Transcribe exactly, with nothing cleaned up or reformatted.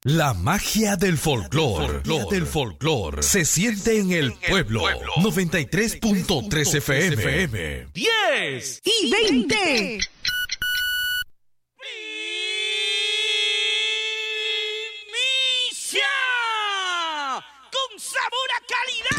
La magia del folclor, del folclor, se siente en el pueblo. noventa y tres punto tres F M. diez y veinte.